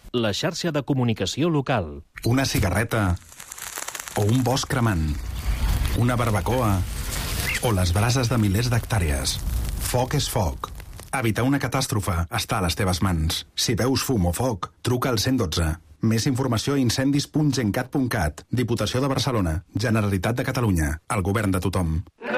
La xarxa de comunicació local. Una cigarreta o un bosc cremant. Una barbacoa o les brases de milers d'hectàrees. Foc és foc. Evitar una catàstrofe està a les teves mans. Si veus fum o foc, truca al 112. Més informació a incendis.gencat.cat. Diputació de Barcelona. Generalitat de Catalunya. El govern de tothom.